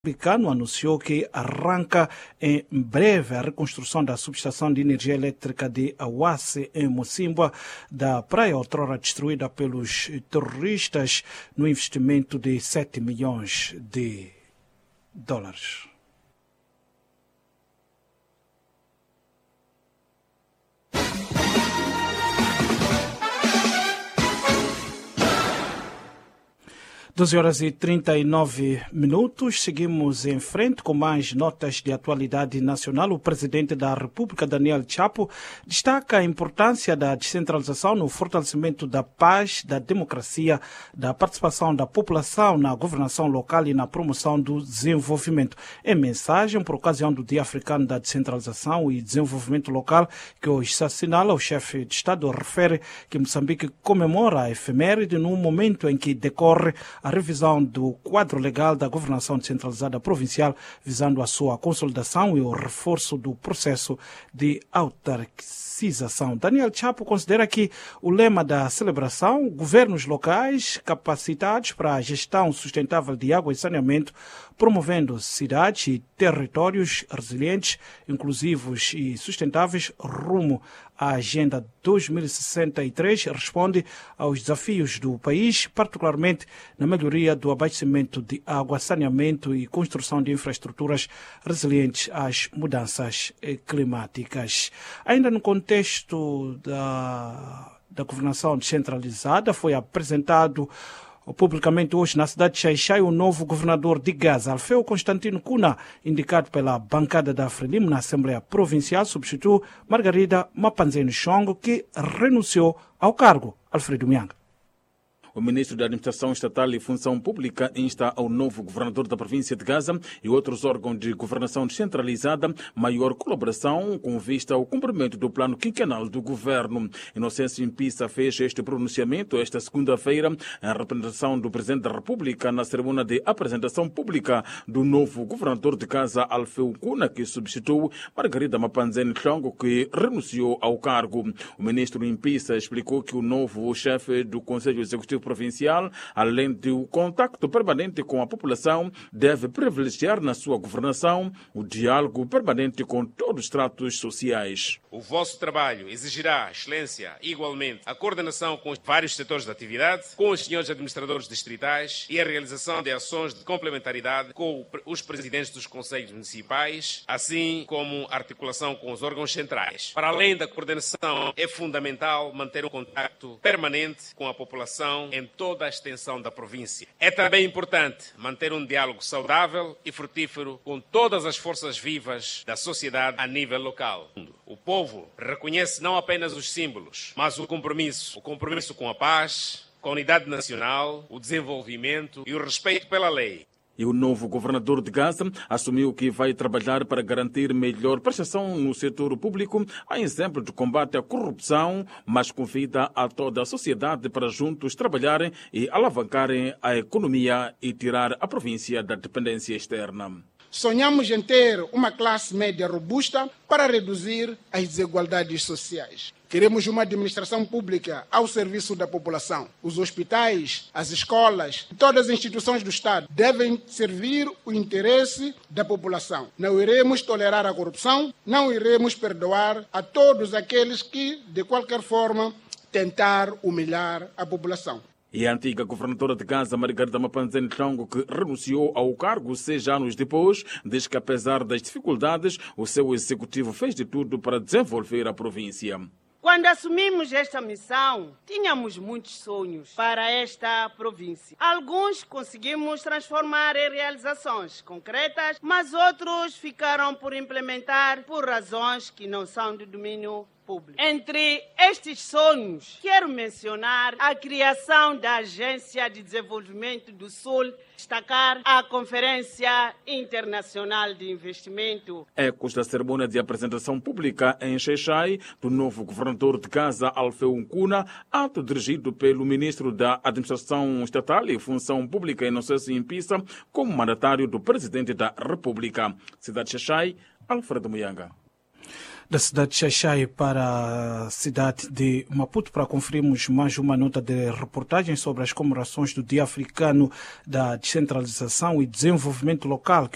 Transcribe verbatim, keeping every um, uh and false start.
Moçambicano anunciou que arranca em breve a reconstrução da subestação de energia elétrica de Awase, em Mocimboa, da praia outrora destruída pelos terroristas, no investimento de sete milhões de dólares. doze horas e trinta e nove minutos, seguimos em frente com mais notas de atualidade nacional. O presidente da República, Daniel Chapo, destaca a importância da descentralização no fortalecimento da paz, da democracia, da participação da população na governação local e na promoção do desenvolvimento. Em mensagem por ocasião do Dia Africano da Descentralização e Desenvolvimento Local, que hoje se assinala, o chefe de Estado refere que Moçambique comemora a efeméride no momento em que decorre a revisão do quadro legal da governação descentralizada provincial, visando a sua consolidação e o reforço do processo de autarquização. Daniel Chapo considera que o lema da celebração, governos locais capacitados para a gestão sustentável de água e saneamento, promovendo cidades e territórios resilientes, inclusivos e sustentáveis rumo à Agenda dois mil e sessenta e três, responde aos desafios do país, particularmente na melhoria do abastecimento de água, saneamento e construção de infraestruturas resilientes às mudanças climáticas. Ainda no contexto da, da governação descentralizada, foi apresentado publicamente hoje na cidade de Xai-Xai o novo governador de Gaza, Alfeu Constantino Cuna, indicado pela bancada da Frelimo na Assembleia Provincial, substitui Margarida Mapanzeni Chongo, que renunciou ao cargo. Alfredo Mianga. O ministro da Administração Estatal e Função Pública insta ao novo governador da província de Gaza e outros órgãos de governação descentralizada maior colaboração com vista ao cumprimento do plano quinquenal do governo. Inocêncio Impissa fez este pronunciamento esta segunda-feira em representação do Presidente da República na cerimônia de apresentação pública do novo governador de Gaza, Alfeu Cuna, que substituiu Margarida Mapanzeni Chongo, que renunciou ao cargo. O ministro Impissa explicou que o novo chefe do Conselho Executivo Provincial, além do contacto permanente com a população, deve privilegiar na sua governação o diálogo permanente com todos os estratos sociais. O vosso trabalho exigirá, excelência, igualmente, a coordenação com os vários setores de atividade, com os senhores administradores distritais e a realização de ações de complementaridade com os presidentes dos conselhos municipais, assim como articulação com os órgãos centrais. Para além da coordenação, é fundamental manter um contacto permanente com a população em toda a extensão da província. É também importante manter um diálogo saudável e frutífero com todas as forças vivas da sociedade a nível local. O povo reconhece não apenas os símbolos, mas o compromisso. O compromisso com a paz, com a unidade nacional, o desenvolvimento e o respeito pela lei. E o novo governador de Gaza assumiu que vai trabalhar para garantir melhor prestação no setor público, a exemplo de combate à corrupção, mas convida a toda a sociedade para juntos trabalharem e alavancarem a economia e tirar a província da dependência externa. Sonhamos em ter uma classe média robusta para reduzir as desigualdades sociais. Queremos uma administração pública ao serviço da população. Os hospitais, as escolas, todas as instituições do Estado devem servir o interesse da população. Não iremos tolerar a corrupção, não iremos perdoar a todos aqueles que, de qualquer forma, tentar humilhar a população. E a antiga governadora de Gaza, Margarida Mapanzeni Chongo, que renunciou ao cargo seis anos depois, diz que apesar das dificuldades, o seu executivo fez de tudo para desenvolver a província. Quando assumimos esta missão, tínhamos muitos sonhos para esta província. Alguns conseguimos transformar em realizações concretas, mas outros ficaram por implementar por razões que não são de domínio público. Entre estes sonhos, quero mencionar a criação da Agência de Desenvolvimento do Sul, destacar a Conferência Internacional de Investimento. Ecos da cerimônia de apresentação pública em Xai-Xai do novo governador de Gaza, Alfeu Cuna, ato dirigido pelo ministro da Administração Estatal e Função Pública, Inocêncio Impissa, como mandatário do presidente da República. Cidade de Xai-Xai, Alfredo Mianga. Da cidade de Xai-Xai para a cidade de Maputo, para conferirmos mais uma nota de reportagem sobre as comemorações do Dia Africano da Descentralização e Desenvolvimento Local, que